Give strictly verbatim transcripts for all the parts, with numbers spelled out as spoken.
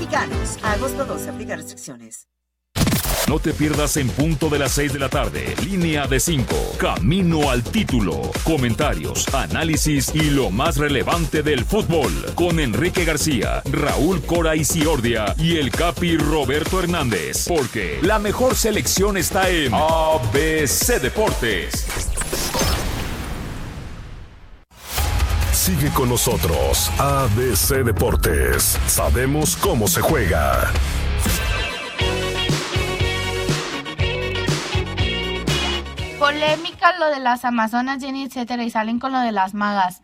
Mexicanos. A agosto doce, aplica restricciones. No te pierdas en punto de las seis de la tarde. Línea de cinco. Camino al título. Comentarios, análisis y lo más relevante del fútbol. Con Enrique García, Raúl Cora Isiordia y el Capi Roberto Hernández. Porque la mejor selección está en A B C Deportes. Sigue con nosotros. A B C Deportes. Sabemos cómo se juega. Polémica lo de las Amazonas, Jenny, etcétera, y salen con lo de las magas.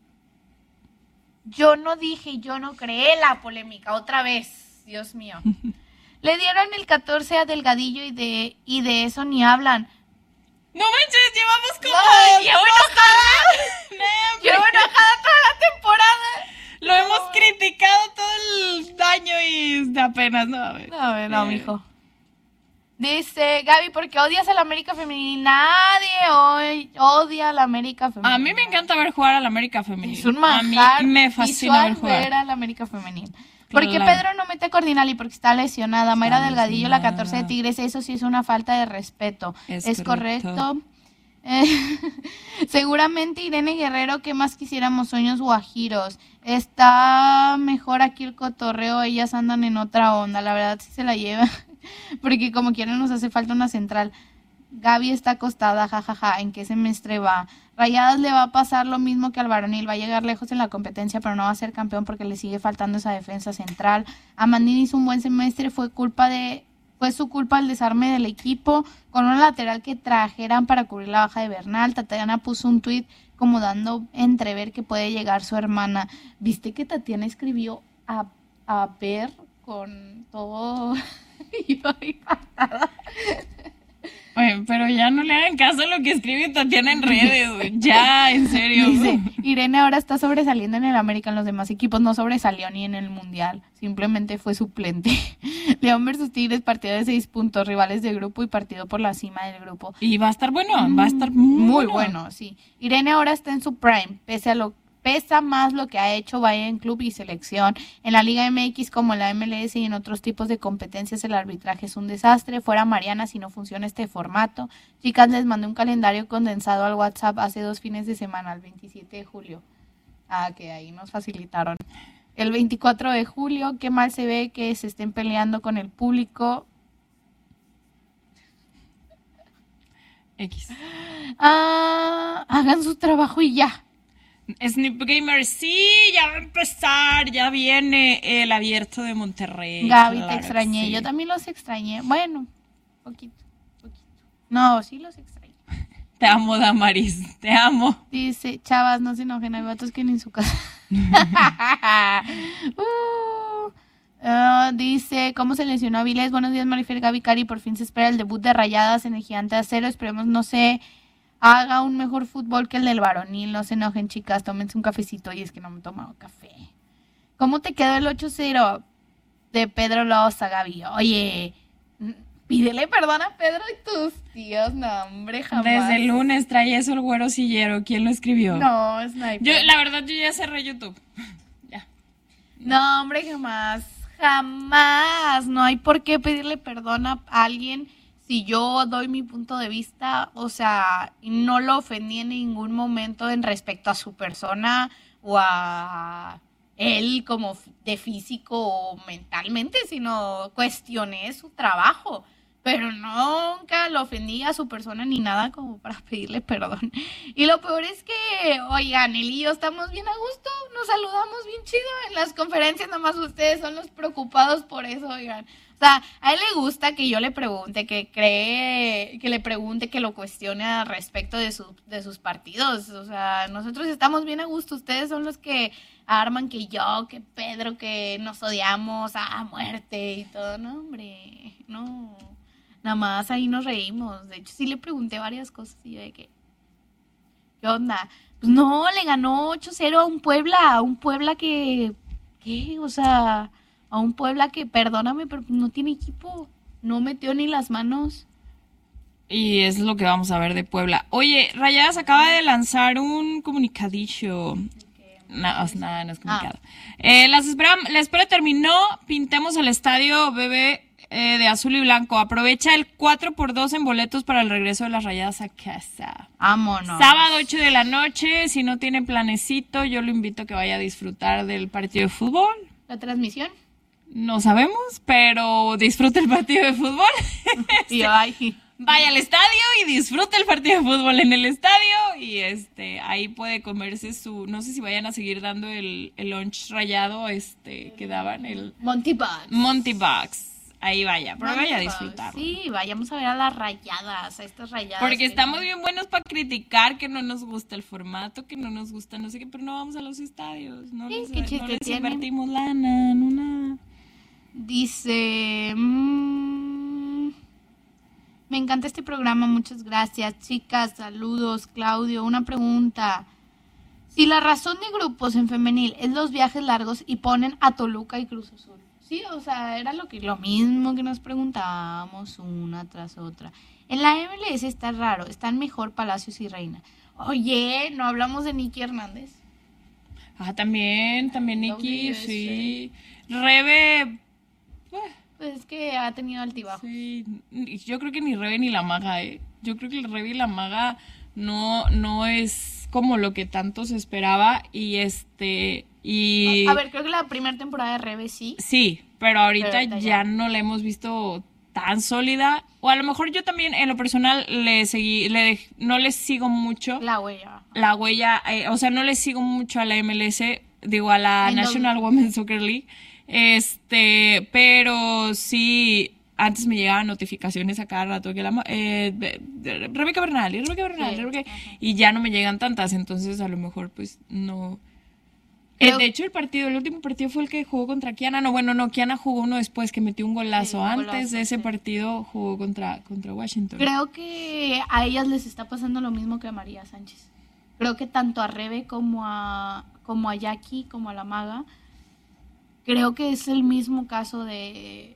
Yo no dije, yo no creé la polémica, otra vez, Dios mío. Le dieron el catorce a Delgadillo y de, y de eso ni hablan. No manches, llevamos como... No, llevo enojada. Llevo enojada toda la temporada. Lo no. hemos criticado todo el año y apenas, no, a ver. No, a ver, no, mijo. Dice, Gaby, ¿por qué odias a la América Femenil? Nadie hoy odia a la América Femenil. A mí me encanta ver jugar a la América Femenil. Es un manjar. A mí me fascina ver jugar. ver a la América Femenil. ¿Por qué Pedro no mete a Cordinali? Porque está lesionada. Mayra está Delgadillo, lesionada. La catorce de Tigres. Eso sí es una falta de respeto. Es, es correcto. correcto. Eh, seguramente Irene Guerrero, ¿qué más quisiéramos? Sueños guajiros. Está mejor aquí el cotorreo. Ellas andan en otra onda. La verdad sí se la lleva. Porque como quieren nos hace falta una central. Gaby está acostada, jajaja, ja, ja. ¿En qué semestre va? Rayadas le va a pasar lo mismo que al varonil, va a llegar lejos en la competencia, pero no va a ser campeón porque le sigue faltando esa defensa central. Amandini hizo un buen semestre, fue culpa de, fue su culpa el desarme del equipo, con una lateral que trajeran para cubrir la baja de Bernal. Tatiana puso un tuit como dando entrever que puede llegar su hermana. ¿Viste que Tatiana escribió a, a ver con todo? Iba impactada. Oye, pero ya no le hagan caso a lo que escribe Tatiana en redes, güey. Ya, en serio. Dice, Irene ahora está sobresaliendo en el América, en los demás equipos no sobresalió ni en el Mundial, simplemente fue suplente. León versus Tigres, partido de seis puntos, rivales de grupo y partido por la cima del grupo. Y va a estar bueno, va a estar muy, muy bueno. bueno, sí. Irene ahora está en su prime, pese a lo Pesa más lo que ha hecho Bahía en club y selección. En la Liga M X como en la M L S y en otros tipos de competencias el arbitraje es un desastre. Fuera Mariana si no funciona este formato. Chicas, les mandé un calendario condensado al WhatsApp hace dos fines de semana, el veintisiete de julio. Ah, que ahí nos facilitaron. El veinticuatro de julio, qué mal se ve que se estén peleando con el público. X. Ah, hagan su trabajo y ya. Snip Gamer, sí, ya va a empezar, ya viene el abierto de Monterrey. Gaby, claro, te extrañé, sí. Yo también los extrañé. Bueno, poquito, poquito. No, sí los extrañé. Te amo, Damaris, te amo. Dice, chavas, no se enojen, hay vatos que ni en su casa. uh, uh, dice, ¿cómo se lesionó Avilés? Buenos días, Marifer, Gaby, Cari, por fin se espera el debut de Rayadas en el Gigante Acero, esperemos, no sé... haga un mejor fútbol que el del varonil. No se enojen, chicas, tómense un cafecito. Y es que no me he tomado café. ¿Cómo te quedó el ocho cero de Pedro Loza, Gaby? Oye, pídele perdón a Pedro y tus tíos. No, hombre, jamás. Desde el lunes trae eso el güero sillero. ¿Quién lo escribió? No, Sniper. Yo, la verdad, yo ya cerré YouTube. Ya. No, hombre, jamás. Jamás. No hay por qué pedirle perdón a alguien. Si yo doy mi punto de vista, o sea, no lo ofendí en ningún momento en respecto a su persona o a él como de físico o mentalmente, sino cuestioné su trabajo, pero nunca lo ofendí a su persona ni nada como para pedirle perdón. Y lo peor es que, oigan, él y yo estamos bien a gusto, nos saludamos bien chido en las conferencias, nada más ustedes son los preocupados por eso, oigan. O sea, a él le gusta que yo le pregunte, que cree, que le pregunte, que lo cuestione al respecto de, su, de sus partidos. O sea, nosotros estamos bien a gusto. Ustedes son los que arman que yo, que Pedro, que nos odiamos a muerte y todo. No, hombre, no. Nada más ahí nos reímos. De hecho, sí le pregunté varias cosas y yo de que, ¿qué onda? Pues no, le ganó ocho cero a un Puebla, a un Puebla que, ¿qué? O sea... a un Puebla que, perdóname, pero no tiene equipo, no metió ni las manos. Y es lo que vamos a ver de Puebla. Oye, Rayadas acaba de lanzar un comunicadillo. No, nada, no es complicado. Ah. Eh, las espera, la espera terminó, pintemos el estadio bebé eh, de azul y blanco. Aprovecha el cuatro por dos en boletos para el regreso de las Rayadas a casa. Vámonos. Sábado ocho de la noche, si no tiene planecito, yo lo invito a que vaya a disfrutar del partido de fútbol. ¿La transmisión? No sabemos, pero disfruta el partido de fútbol. Sí, ay. Vaya al estadio y disfruta el partido de fútbol en el estadio y este ahí puede comerse su, no sé si vayan a seguir dando el, el lunch rayado este que daban, el Monty Bugs. Monty Bugs. Ahí vaya, pero Monty vaya a Bugs. disfrutar. Sí, vayamos a ver a las rayadas, a estas rayadas. Porque que estamos no... bien buenos para criticar que no nos gusta el formato, que no nos gusta no sé qué, pero no vamos a los estadios, no, Sí, les, qué chiste no les tiene. invertimos lana, no nada. Dice... Mmm, me encanta este programa, muchas gracias. Chicas, saludos. Claudio, una pregunta. Si la razón de grupos en femenil es los viajes largos y ponen a Toluca y Cruz Azul. Sí, o sea, era lo que lo mismo que nos preguntábamos una tras otra. En la M L S está raro, están mejor Palacios y Reina. Oye, ¿no hablamos de Nicky Hernández? Ah, también, también Nicky, W sí. Rebe... Pues es que ha tenido altibajos. Sí, yo creo que ni Rebe ni la Maga, ¿eh? Yo creo que el Rebe y la Maga no, no es como lo que tanto se esperaba y este... y A ver, creo que la primera temporada de Rebe sí. Sí, pero ahorita, Pero ahorita ya ya. no la hemos visto tan sólida. O a lo mejor yo también, en lo personal, le seguí, le dej- no les sigo mucho La huella. la huella, eh, o sea, no les sigo mucho a la M L S, digo, a la En National donde- Women's Soccer League, este, pero sí, antes me llegaban notificaciones a cada rato que la, ma- eh, de- de- Rebeca Bernal, y Rebeca Bernal, Sí, Rebeca- ajá. y ya no me llegan tantas, entonces a lo mejor, pues, no... Eh, Creo- de hecho, el partido, el último partido fue el que jugó contra Kiana. No, bueno, no, Kiana jugó uno después que metió un golazo. Sí, un Antes golazo, de ese sí. partido jugó contra, contra Washington. Creo que a ellas les está pasando lo mismo que a María Sánchez. Creo que tanto a Rebe como a, como a Jackie, como a la Maga, creo que es el mismo caso de,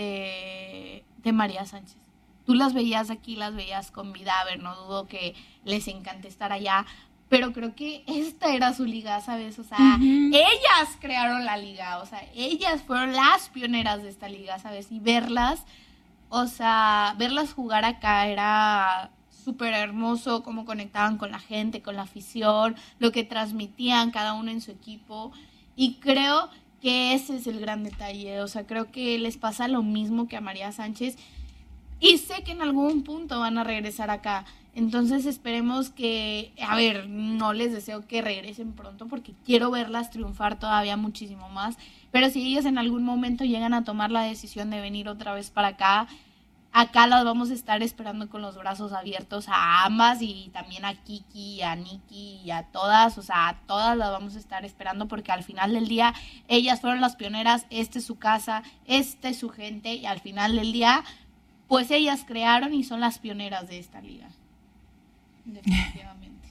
de, de María Sánchez. Tú las veías aquí, las veías con vida, a ver, no dudo que les encante estar allá, pero creo que esta era su liga, ¿sabes? O sea, Ujú. ellas crearon la liga, o sea, ellas fueron las pioneras de esta liga, ¿sabes? Y verlas, o sea, verlas jugar acá era súper hermoso, cómo conectaban con la gente, con la afición, lo que transmitían cada uno en su equipo, y creo que ese es el gran detalle, o sea, creo que les pasa lo mismo que a María Sánchez, y sé que en algún punto van a regresar acá. Entonces esperemos que, a ver, no les deseo que regresen pronto porque quiero verlas triunfar todavía muchísimo más. Pero si ellas en algún momento llegan a tomar la decisión de venir otra vez para acá, acá las vamos a estar esperando con los brazos abiertos a ambas y también a Kiki, a Nikki y a todas. O sea, a todas las vamos a estar esperando porque al final del día ellas fueron las pioneras, esta es su casa, esta es su gente y al final del día, pues ellas crearon y son las pioneras de esta liga. Definitivamente.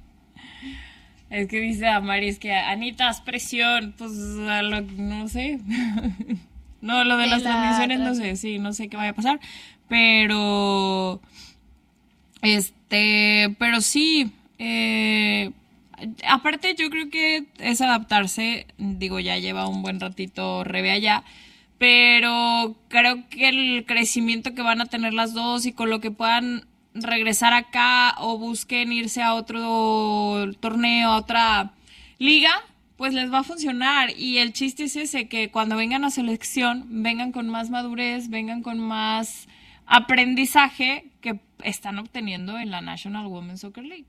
Es que dice a Mari, es que Anita, haz presión, pues a lo, no sé. No, lo de De las la transmisiones no trans- sé, sí, no sé qué vaya a pasar, pero este, pero sí, eh, aparte yo creo que es adaptarse, digo, ya lleva un buen ratito Rebe allá, pero creo que el crecimiento que van a tener las dos y con lo que puedan regresar acá o busquen irse a otro torneo, a otra liga, pues les va a funcionar. Y el chiste es ese, que cuando vengan a selección, vengan con más madurez, vengan con más aprendizaje que están obteniendo en la National Women's Soccer League.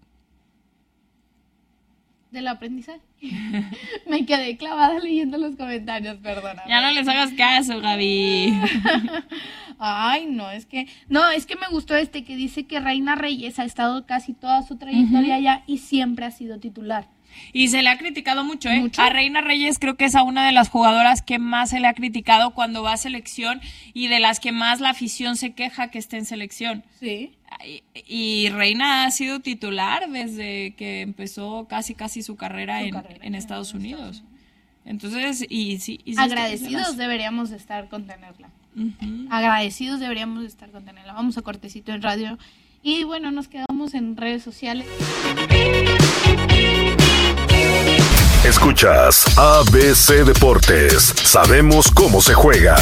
Del aprendizaje. Me quedé clavada leyendo los comentarios, perdóname. Ya no les hagas caso, Gaby. Ay, no, es que no, es que me gustó este que dice que Reina Reyes ha estado casi toda su trayectoria allá y siempre ha sido titular. Y se le ha criticado mucho, ¿eh? ¿Mucho? A Reina Reyes creo que es a una de las jugadoras que más se le ha criticado cuando va a selección y de las que más la afición se queja que esté en selección. Sí. Y, y Reina ha sido titular desde que empezó casi casi su carrera, Su en, carrera en en Estados Estados Unidos. Entonces, y sí. Y sí Agradecidos está- deberíamos de estar con tenerla. Ujú. Agradecidos deberíamos de estar con tenerla. Vamos a cortecito en radio. Y bueno, nos quedamos en redes sociales. Escuchas A B C Deportes. Sabemos cómo se juega.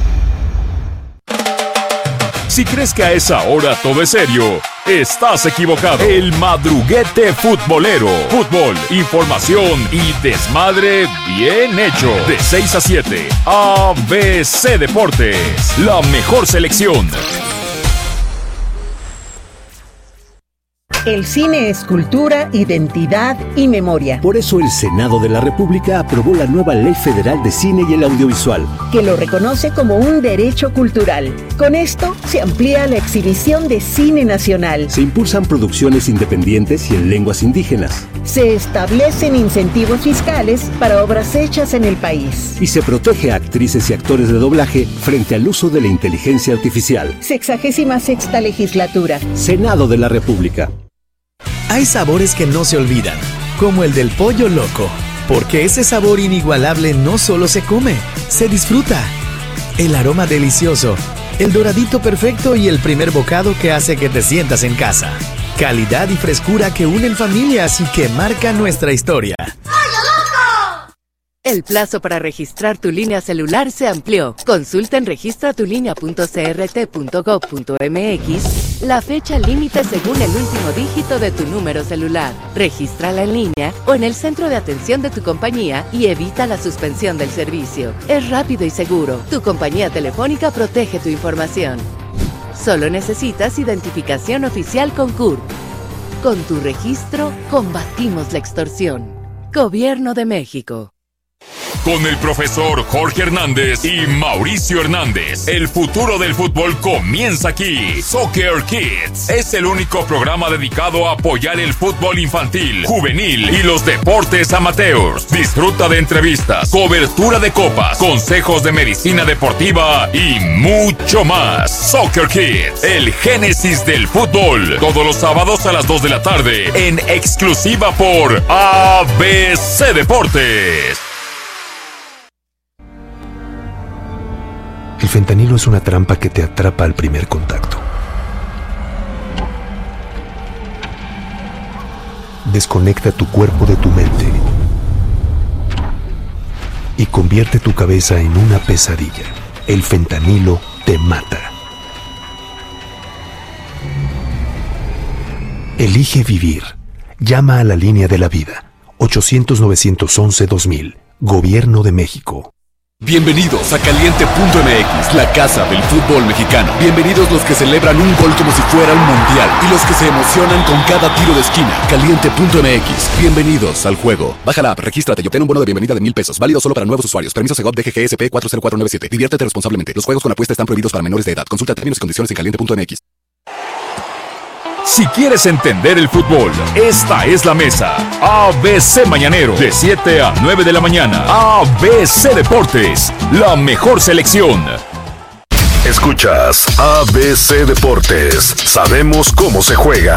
Si crees que a esa hora todo es serio, estás equivocado. El madruguete futbolero. Fútbol, información y desmadre bien hecho. De seis a siete, A B C Deportes. La mejor selección. El cine es cultura, identidad y memoria. Por eso el Senado de la República aprobó la nueva Ley Federal de Cine y el Audiovisual, que lo reconoce como un derecho cultural. Con esto se amplía la exhibición de cine nacional. Se impulsan producciones independientes y en lenguas indígenas. Se establecen incentivos fiscales para obras hechas en el país. Y se protege a actrices y actores de doblaje frente al uso de la inteligencia artificial. Sexagésima sexta legislatura. Senado de la República. Hay sabores que no se olvidan, como el del pollo loco, porque ese sabor inigualable no solo se come, se disfruta. El aroma delicioso, el doradito perfecto y el primer bocado que hace que te sientas en casa. Calidad y frescura que unen familias y que marcan nuestra historia. El plazo para registrar tu línea celular se amplió. Consulta en registra tu línea punto c r t punto gov punto m x la fecha límite según el último dígito de tu número celular. Regístrala en línea o en el centro de atención de tu compañía y evita la suspensión del servicio. Es rápido y seguro. Tu compañía telefónica protege tu información. Solo necesitas identificación oficial con C U R P. Con tu registro, combatimos la extorsión. Gobierno de México. Con el profesor Jorge Hernández y Mauricio Hernández, el futuro del fútbol comienza aquí. Soccer Kids es el único programa dedicado a apoyar el fútbol infantil, juvenil y los deportes amateurs. Disfruta de entrevistas, cobertura de copas, consejos de medicina deportiva y mucho más. Soccer Kids, el génesis del fútbol. Todos los sábados a las dos de la tarde, en exclusiva por A B C Deportes. El fentanilo es una trampa que te atrapa al primer contacto. Desconecta tu cuerpo de tu mente y convierte tu cabeza en una pesadilla. El fentanilo te mata. Elige vivir. Llama a la línea de la vida. ochocientos, novecientos once, dos mil. Gobierno de México. Bienvenidos a Caliente punto m x, la casa del fútbol mexicano. Bienvenidos los que celebran un gol como si fuera un mundial y los que se emocionan con cada tiro de esquina. Caliente punto m x, bienvenidos al juego. Baja la app, regístrate y obtén un bono de bienvenida de mil pesos, válido solo para nuevos usuarios. Permiso Segov D G G S P cuatro cero cuatro nueve siete. Diviértete responsablemente. Los juegos con apuesta están prohibidos para menores de edad. Consulta términos y condiciones en Caliente punto m x. Si quieres entender el fútbol, esta es la mesa. A B C Mañanero, de siete a nueve de la mañana. A B C Deportes, la mejor selección. Escuchas A B C Deportes. Sabemos cómo se juega.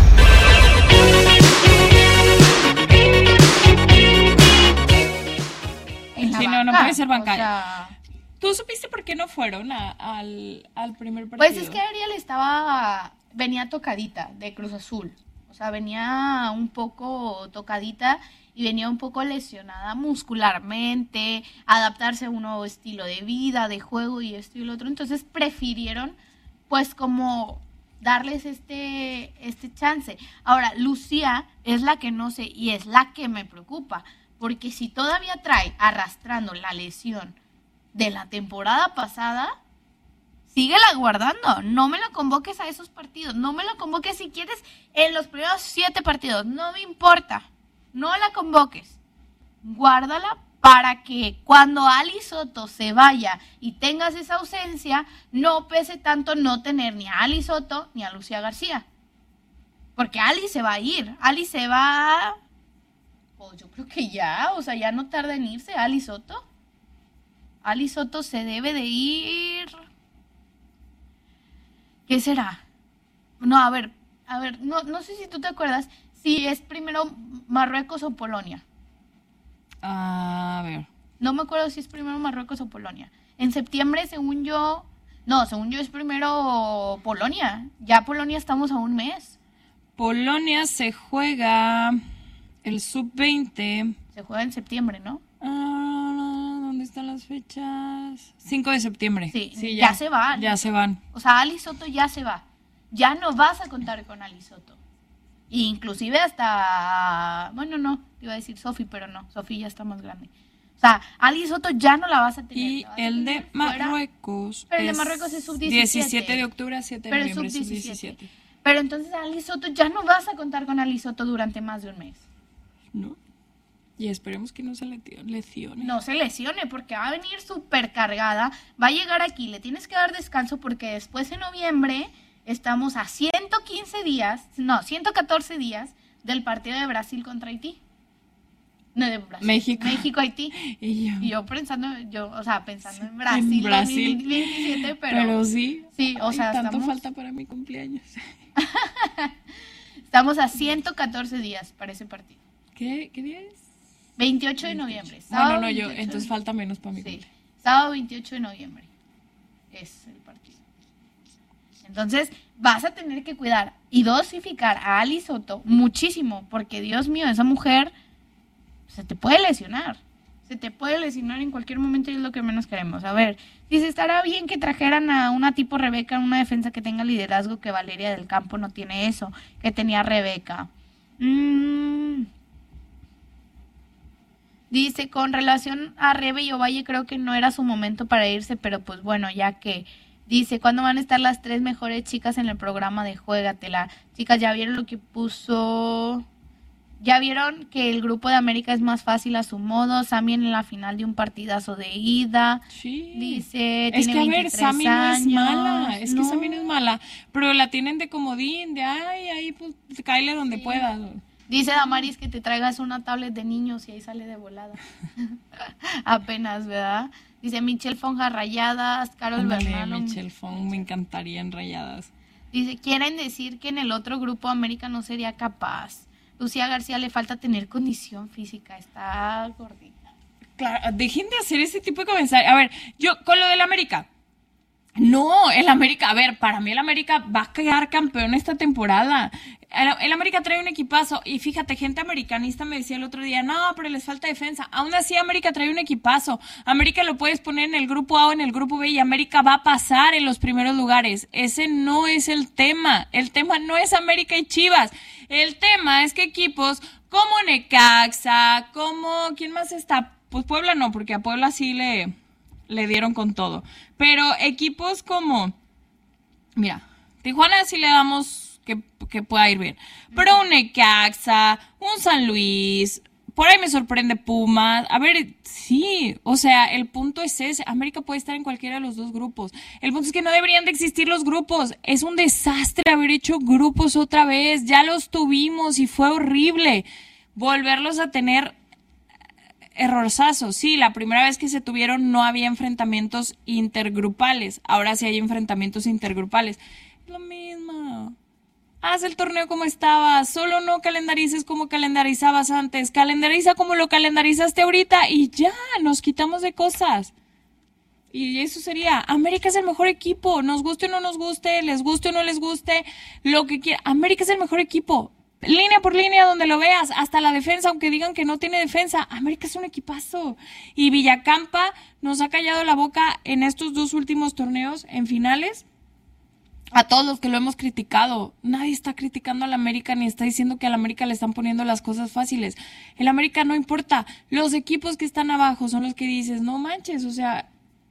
Sí, no, no puede ser bancario. O sea... ¿Tú supiste por qué no fueron a, al, al primer partido? Pues es que Ariel estaba... venía tocadita de Cruz Azul, o sea, venía un poco tocadita y venía un poco lesionada muscularmente, adaptarse a un nuevo estilo de vida, de juego y esto y lo otro, entonces prefirieron pues como darles este, este chance. Ahora, Lucía es la que no sé y es la que me preocupa, porque si todavía trae arrastrando la lesión de la temporada pasada, síguela guardando, no me la convoques a esos partidos, no me la convoques si quieres en los primeros siete partidos, no me importa, no la convoques, guárdala para que cuando Ali Soto se vaya y tengas esa ausencia, no pese tanto no tener ni a Ali Soto ni a Lucía García, porque Ali se va a ir, Ali se va, pues yo creo que ya, o sea, ya no tarda en irse Ali Soto, Ali Soto se debe de ir... ¿Qué será? No, a ver, a ver, no, no sé si tú te acuerdas si es primero Marruecos o Polonia. A ver. No me acuerdo si es primero Marruecos o Polonia. En septiembre, según yo, no, según yo es primero Polonia. Ya Polonia estamos a un mes. Polonia se juega el sub veinte. Se juega en septiembre, ¿no? Ah, ¿dónde están las fechas? cinco de septiembre. Sí, sí ya, ya se van. Ya se van. O sea, Ali Soto ya se va. Ya no vas a contar con Ali Soto. E inclusive hasta, bueno, no, iba a decir Sofi, pero no, Sofi ya está más grande. O sea, Ali Soto ya no la vas a tener. Y el de Marruecos. Pero el de Marruecos es sub diecisiete. diecisiete de octubre a siete de noviembre, sub diecisiete. Pero entonces Ali Soto ya no vas a contar con Ali Soto durante más de un mes. No. Y esperemos que no se lesione. No se lesione, porque va a venir súper cargada. Va a llegar aquí, le tienes que dar descanso porque después en noviembre estamos a ciento quince días, no, ciento catorce días del partido de Brasil contra Haití. No, de Brasil. México. México, Haití. Y yo, y yo pensando, yo, o sea, pensando en Brasil, en Brasil. dos mil veintisiete, pero, pero sí. Sí, o sea, Ay, tanto estamos, falta para mi cumpleaños. Estamos a ciento catorce días para ese partido. ¿Qué, qué día es? veintiocho de noviembre. Bueno, no, yo, entonces falta menos para mi sí, cumpleaños. Sábado veintiocho de noviembre es el partido. Entonces, vas a tener que cuidar y dosificar a Ali Soto muchísimo, porque Dios mío, esa mujer se te puede lesionar. Se te puede lesionar en cualquier momento y es lo que menos queremos. A ver, dice, estará bien que trajeran a una tipo Rebeca, una defensa que tenga liderazgo, que Valeria del Campo no tiene eso, que tenía Rebeca. Mmm... Dice, con relación a Rebe y Ovalle, creo que no era su momento para irse, pero pues bueno, ya que... Dice, ¿cuándo van a estar las tres mejores chicas en el programa de Juégatela? Chicas, ¿ya vieron lo que puso? ¿Ya vieron que el grupo de América es más fácil a su modo? Sammy en la final de un partidazo de ida. Sí. Dice, es tiene que a ver, Sammy no es mala. Es no. que Sammy no es mala. Pero la tienen de comodín, de ay, ahí pues cáele donde sí. pueda. Dice Damaris que te traigas una tablet de niños y ahí sale de volada. Apenas, ¿verdad? Dice Michelle Fonja, Rayadas, Carol Ándale, Bernal. Michelle Fonja, me encantaría en Rayadas. Dice, quieren decir que en el otro grupo América no sería capaz. Lucía García le falta tener condición física, está gordita. Claro, dejen de hacer ese tipo de comentarios. A ver, yo con lo del América. No, el América, a ver, para mí el América va a quedar campeón esta temporada. El, el América trae un equipazo y fíjate, gente americanista me decía el otro día, no, pero les falta defensa. Aún así América trae un equipazo. América lo puedes poner en el grupo A o en el grupo B y América va a pasar en los primeros lugares. Ese no es el tema. El tema no es América y Chivas. El tema es que equipos como Necaxa, como, ¿quién más está? Pues Puebla no, porque a Puebla sí le... le dieron con todo. Pero equipos como, mira, Tijuana sí le damos que, que pueda ir bien. Pero un Necaxa, un San Luis, por ahí me sorprende Pumas. A ver, sí, o sea, el punto es ese. América puede estar en cualquiera de los dos grupos. El punto es que no deberían de existir los grupos. Es un desastre haber hecho grupos otra vez. Ya los tuvimos y fue horrible. Volverlos a tener... errorzazos, sí, la primera vez que se tuvieron no había enfrentamientos intergrupales, ahora sí hay enfrentamientos intergrupales. Es lo mismo. Haz el torneo como estaba, solo no calendarices como calendarizabas antes, calendariza como lo calendarizaste ahorita y ya, nos quitamos de cosas. Y eso sería, América es el mejor equipo, nos guste o no nos guste, les guste o no les guste, lo que quiera, América es el mejor equipo. Línea por línea, donde lo veas, hasta la defensa, aunque digan que no tiene defensa, América es un equipazo. Y Villacampa nos ha callado la boca en estos dos últimos torneos, en finales, a todos los que lo hemos criticado. Nadie está criticando a la América ni está diciendo que a la América le están poniendo las cosas fáciles. El América no importa, los equipos que están abajo son los que dices, no manches, o sea,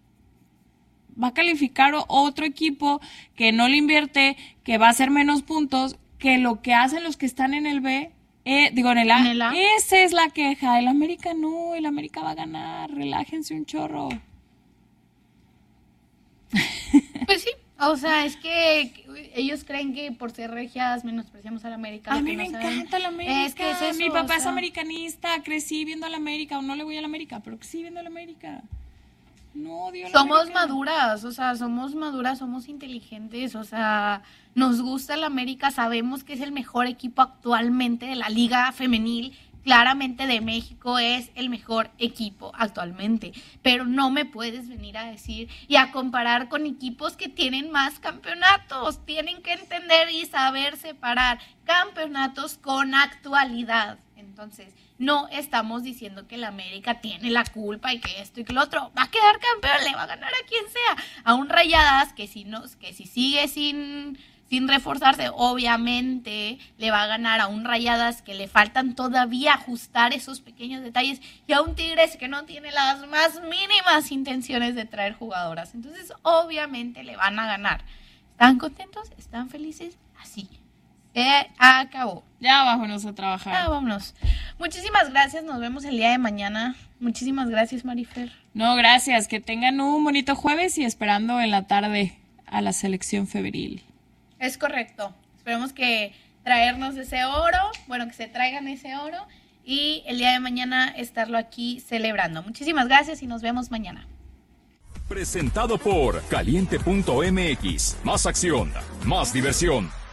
va a calificar otro equipo que no le invierte, que va a hacer menos puntos, que lo que hacen los que están en el B, eh, digo en el A, ¿En el A? Esa es la queja. El América no, el América va a ganar, relájense un chorro. Pues sí, o sea, es que ellos creen que por ser regias menospreciamos a la América. A lo mí que me no encanta saben. la América. Es que es eso, mi papá o sea, es americanista, crecí viendo a la América, o no le voy a la América, pero crecí viendo a la América. No, Dios. Somos maduras, o sea, somos maduras, somos inteligentes, o sea, nos gusta la América, sabemos que es el mejor equipo actualmente de la Liga Femenil, claramente de México es el mejor equipo actualmente, pero no me puedes venir a decir y a comparar con equipos que tienen más campeonatos, tienen que entender y saber separar campeonatos con actualidad, ¿entiendes? Entonces, no estamos diciendo que el América tiene la culpa y que esto y que lo otro. Va a quedar campeón, le va a ganar a quien sea. A un Rayadas que si, no, que si sigue sin, sin reforzarse, obviamente le va a ganar a un Rayadas que le faltan todavía ajustar esos pequeños detalles y a un Tigres que no tiene las más mínimas intenciones de traer jugadoras. Entonces, obviamente le van a ganar. ¿Están contentos? ¿Están felices? Así. Se acabó. Ya vámonos a trabajar. Ya vámonos. Muchísimas gracias. Nos vemos el día de mañana. Muchísimas gracias, Marifer. No, gracias. Que tengan un bonito jueves y esperando en la tarde a la selección febril. Es correcto. Esperemos que traernos ese oro. Bueno, que se traigan ese oro. Y el día de mañana estarlo aquí celebrando. Muchísimas gracias y nos vemos mañana. Presentado por caliente punto m x. Más acción, más diversión.